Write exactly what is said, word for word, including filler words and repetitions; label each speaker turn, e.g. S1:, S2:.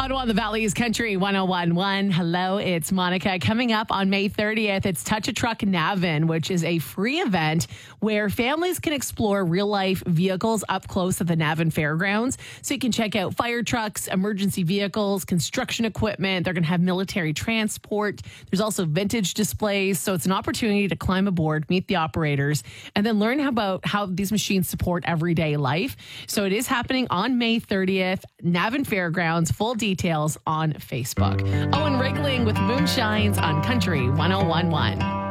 S1: Ottawa, the Valley's Country one oh one point one. Hello, it's Monica. Coming up on May thirtieth, it's Touch a Truck Navan, which is a free event where families can explore real-life vehicles up close at the Navan Fairgrounds. So you can check out fire trucks, emergency vehicles, construction equipment. They're going to have military transport. There's also vintage displays. So it's an opportunity to climb aboard, meet the operators, and then learn about how these machines support everyday life. So it is happening on May thirtieth, Navan Fairgrounds. Full details on Facebook. Owen Wriggling with Moonshines on Country one oh one point one.